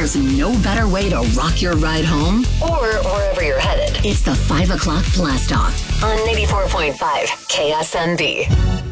there's no better way to rock your ride home or wherever you're headed. It's the 5 o'clock blast off on 94.5 KSNB.